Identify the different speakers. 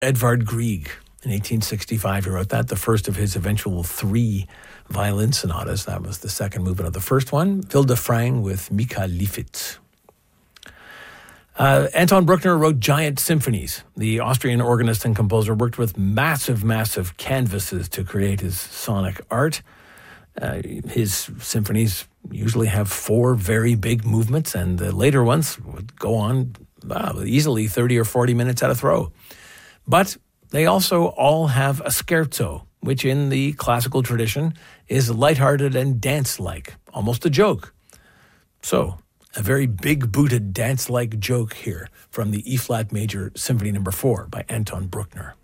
Speaker 1: Edvard Grieg. In 1865, he wrote that, the first of his eventual 3 violin sonatas. That was the second movement of the first one. Wilde Frang with Mika Leifert. Anton Bruckner wrote giant symphonies. The Austrian organist and composer worked with massive canvases to create his sonic art. His symphonies usually have 4 very big movements, and the later ones would go on easily 30 or 40 minutes at a throw. But they also all have a scherzo, which in the classical tradition is lighthearted and dance-like, almost a joke. So, a very big-booted dance-like joke here from the E-flat major Symphony No. 4 by Anton Bruckner.